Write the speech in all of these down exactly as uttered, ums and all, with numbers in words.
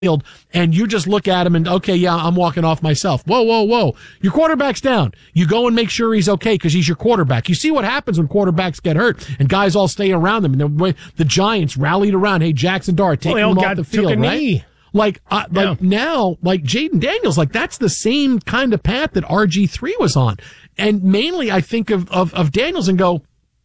field, and you just look at him and, okay, yeah, I'm walking off myself. Whoa, whoa, whoa. Your quarterback's down. You go and make sure he's okay because he's your quarterback. You see what happens when quarterbacks get hurt and guys all stay around them. And the, the Giants rallied around, hey, Jackson Dart, taking well, him got, off the field, right? Knee. Like, uh, yeah. like now, like Jaden Daniels, like that's the same kind of path that R G three was on. And mainly I think of, of, of Daniels and go,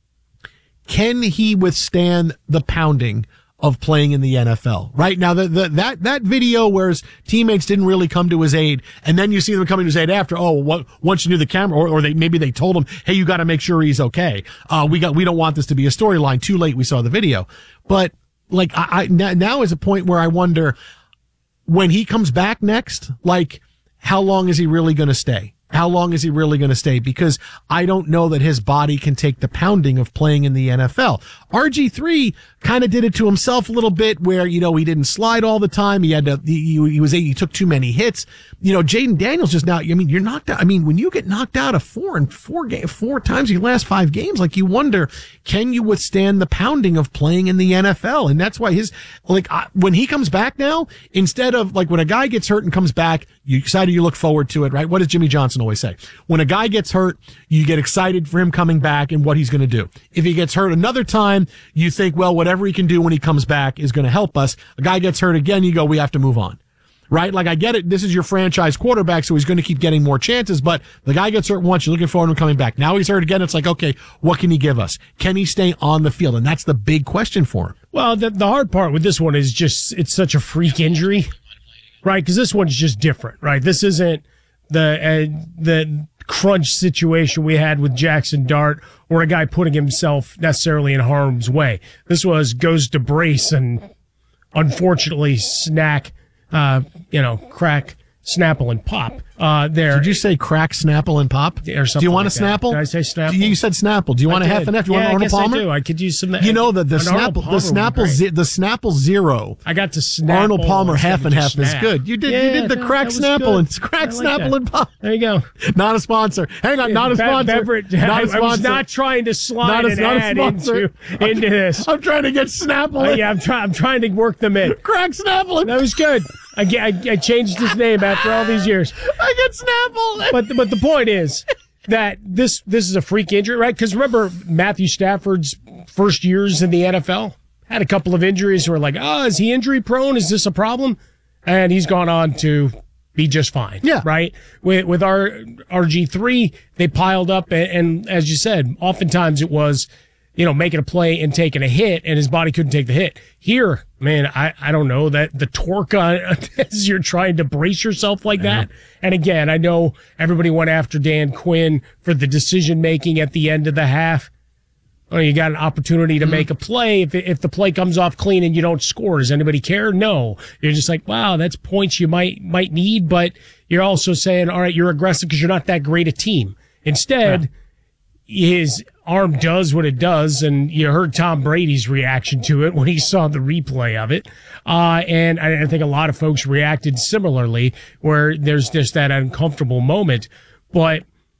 can he withstand the pounding of playing in the N F L? Right now, the, the, that, that video where his teammates didn't really come to his aid, and then you see them coming to his aid after, oh, what, once you knew the camera, or, or they, maybe they told him, hey, you got to make sure he's okay. Uh, we got, we don't want this to be a storyline. Too late, we saw the video. But, like, I, I, now is a point where I wonder, when he comes back next, like, how long is he really going to stay? How long is he really going to stay? Because I don't know that his body can take the pounding of playing in the N F L. R G three kind of did it to himself a little bit where, you know, he didn't slide all the time. He had to, he, he was, he took too many hits. You know, Jaden Daniels just now, I mean, you're knocked out. I mean, when you get knocked out of four and four game, four times in your last five games, like you wonder, can you withstand the pounding of playing in the N F L? And that's why his, like, I, when he comes back now, instead of like when a guy gets hurt and comes back, you excited, you look forward to it, right? What does Jimmy Johnson always say? When a guy gets hurt, you get excited for him coming back and what he's going to do. If he gets hurt another time, you think, well, whatever he can do when he comes back is going to help us. A guy gets hurt again, you go, we have to move on. Right? Like, I get it. This is your franchise quarterback, so he's going to keep getting more chances, but the guy gets hurt once, you're looking forward to him coming back. Now he's hurt again. It's like, okay, what can he give us? Can he stay on the field? And that's the big question for him. Well, the, the hard part with this one is just, it's such a freak injury, right? Because this one's just different, right? This isn't the, uh, the crunch situation we had with Jackson Dart or a guy putting himself necessarily in harm's way. This was goes to brace and unfortunately snack, uh, you know, crack, Snapple, and pop. Uh, there. Did you say crack, Snapple, and pop? Or something. Do you want like a Snapple? Did I say Snapple? You said Snapple. Do you want I a half did. and half? Do you yeah, want Arnold I guess Palmer? I do. I could use some. You know, the, the Snapple, the Snapple, ze- the Snapple Zero. I got to Snapple. Arnold Palmer half and half snap. is good. You did, yeah, you did the no, crack Snapple good. and crack like Snapple that. and pop. There you go. Not a sponsor. Hang on, not a Be- sponsor. Beverage. Not I, a sponsor. I was not trying to slide Not a- an not a ad sponsor. into, into this. I'm trying to get Snapple Uh, in. yeah, I'm trying. I'm trying to work them in. Crack Snapple and That was good. I, I, I changed his name after all these years. I get Snapple. But but the point is that this this is a freak injury, right? Because remember Matthew Stafford's first years in the N F L had a couple of injuries where like, oh, is he injury prone? Is this a problem? And he's gone on to be just fine. Yeah. Right. With with our R G three, they piled up, and, and as you said, oftentimes it was, you know, making a play and taking a hit, and his body couldn't take the hit. Here, man, I, I don't know, that the torque on as you're trying to brace yourself like that. And again, I know everybody went after Dan Quinn for the decision making at the end of the half. Oh, you got an opportunity to mm-hmm. make a play. If if the play comes off clean and you don't score, does anybody care? No. You're just like, wow, that's points you might might need, but you're also saying, all right, you're aggressive because you're not that great a team. Instead, yeah. his arm does what it does, and you heard Tom Brady's reaction to it when he saw the replay of it. Uh, and I, I think a lot of folks reacted similarly, where there's just that uncomfortable moment. But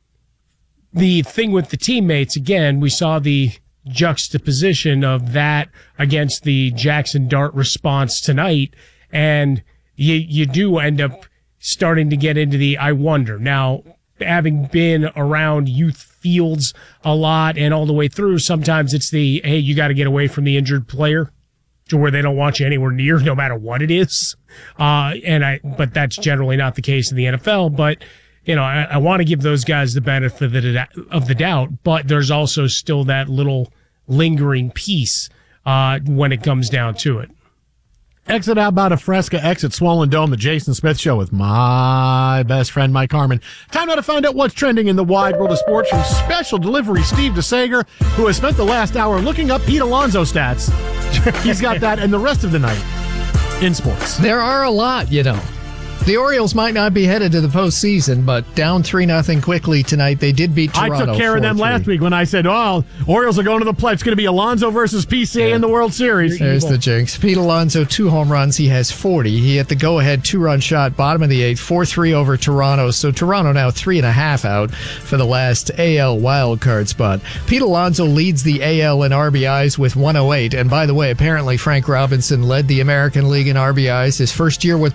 the thing with the teammates, again, we saw the juxtaposition of that against the Jackson Dart response tonight, and you, you do end up starting to get into the I wonder. Now, having been around youth fields a lot and all the way through, sometimes it's the, hey, you got to get away from the injured player to where they don't want you anywhere near, no matter what it is. Uh, and I, but that's generally not the case in the N F L. But, you know, I, I want to give those guys the benefit of the, of the doubt, but there's also still that little lingering piece, uh, when it comes down to it. Exit Outbound of Fresca, exit Swollen Dome, the Jason Smith Show with my best friend, Mike Harmon. Time now to find out what's trending in the wide world of sports from special delivery Steve DeSager, who has spent the last hour looking up Pete Alonso stats. He's got that and the rest of the night in sports. There are a lot, you know. The Orioles might not be headed to the postseason, but down three nothing quickly tonight. They did beat Toronto. I took care of them last week when I said, oh, Orioles are going to the play. It's going to be Alonso versus P C A yeah. in the World Series. There's the jinx. Pete Alonso, two home runs. He has forty. He hit the go-ahead two-run shot, bottom of the eighth, four three over Toronto. So Toronto now three and a half out for the last A L wildcard spot. Pete Alonso leads the A L in R B Is with one oh eight. And by the way, apparently Frank Robinson led the American League in R B Is his first year with